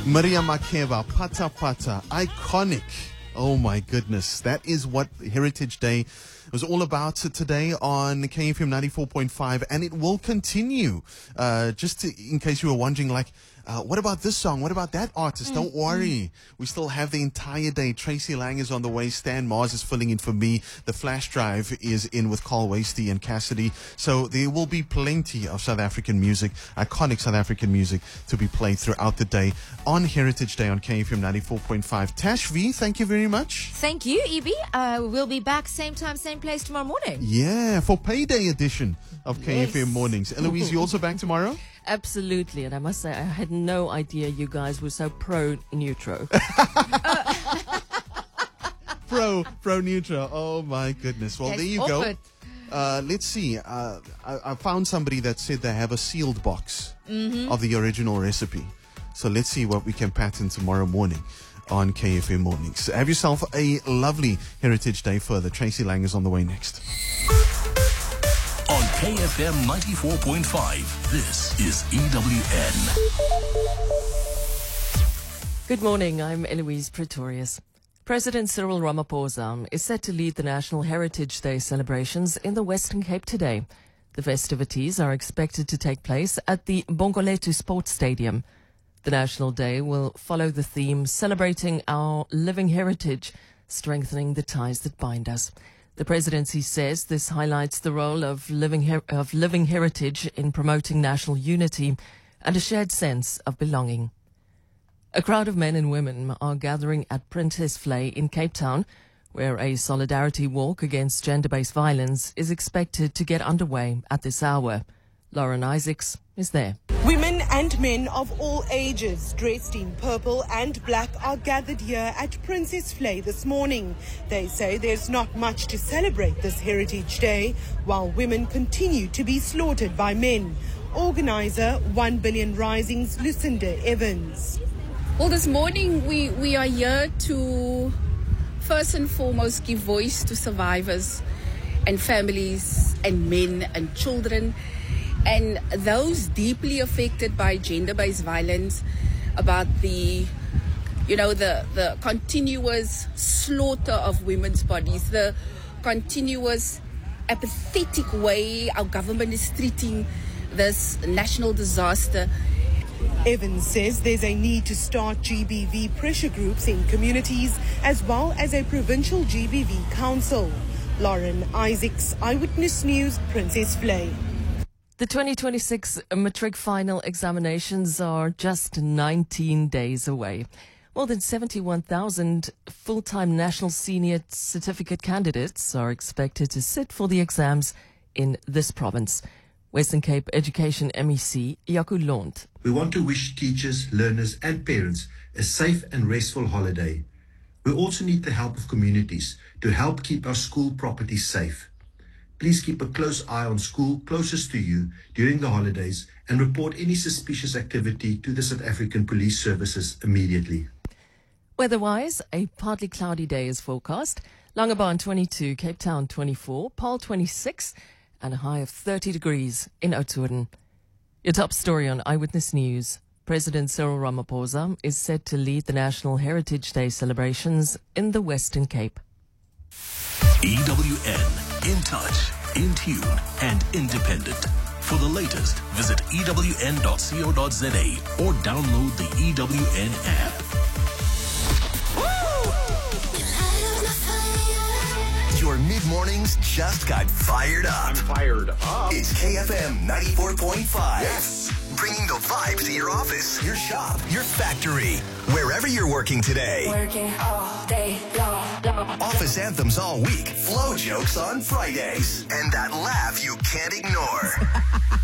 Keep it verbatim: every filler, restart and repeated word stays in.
Miriam Makeba, Pata Pata, iconic. Oh my goodness, that is what Heritage Day was all about today on K F M ninety-four point five, and it will continue. Uh, just to, in case you were wondering, like, uh, what about this song? What about that artist? Mm-hmm. Don't worry. We still have the entire day. Tracy Lang is on the way. Stan Mars is filling in for me. The Flash Drive is in with Carl Wasty and Cassidy. So there will be plenty of South African music, iconic South African music, to be played throughout the day on Heritage Day on K F M ninety-four point five. Tash V, thank you very much. Thank you, Evie. Uh, we'll be back same time, same place tomorrow morning. Yeah, for payday edition of Yes. K F M Mornings. Eloise, you also back tomorrow? Absolutely, and I must say, I had no idea you guys were so pro-neutro. Pro, pro neutral. Oh my goodness. Well, Takes there you off go. it. Uh, let's see. Uh, I, I found somebody that said they have a sealed box Mm-hmm. of the original recipe. So let's see what we can pattern tomorrow morning on K F M Mornings. Have yourself a lovely Heritage Day further. Tracy Lang is on the way next. On K F M ninety-four point five, this is E W N. Good morning, I'm Eloise Pretorius. President Cyril Ramaphosa is set to lead the National Heritage Day celebrations in the Western Cape today. The festivities are expected to take place at the Bongolethu Sports Stadium. The National Day will follow the theme celebrating our living heritage, strengthening the ties that bind us. The presidency says this highlights the role of living her- of living heritage in promoting national unity and a shared sense of belonging. A crowd of men and women are gathering at Princess Flay in Cape Town, where a solidarity walk against gender-based violence is expected to get underway at this hour. Lauren Isaacs is there. Women and men of all ages dressed in purple and black are gathered here at Princess Flay this morning. They say there's not much to celebrate this Heritage Day, while women continue to be slaughtered by men. Organizer One Billion Rising's Lucinda Evans. Well, this morning we, we are here to first and foremost give voice to survivors and families and men and children and those deeply affected by gender-based violence, about the, you know, the, the continuous slaughter of women's bodies, the continuous apathetic way our government is treating this national disaster. Evans says there's a need to start G B V pressure groups in communities as well as a provincial G B V council. Lauren Isaacs, Eyewitness News, Princess Flay. The twenty twenty-six matric final examinations are just nineteen days away. More than seventy-one thousand full-time national senior certificate candidates are expected to sit for the exams in this province. Western Cape Education M E C, Yaku Lont. We want to wish teachers, learners and parents a safe and restful holiday. We also need the help of communities to help keep our school properties safe. Please keep a close eye on school closest to you during the holidays and report any suspicious activity to the South African Police Services immediately. Weather-wise, a partly cloudy day is forecast. Langebaan twenty-two, Cape Town twenty-four, Paarl twenty-six, and a high of thirty degrees in Oudtshoorn. Your top story on Eyewitness News. President Cyril Ramaphosa is set to lead the National Heritage Day celebrations in the Western Cape. E W N, in touch, in tune, and independent. For the latest, visit E W N dot co dot za or download the E W N app. Your mid-mornings just got fired up. I'm fired up. It's K F M ninety-four point five. Yes. Bringing the vibes to your office, your shop, your factory, wherever you're working today. Working all day long, long. Office anthems all week, flow jokes on Fridays, and that laugh you can't ignore.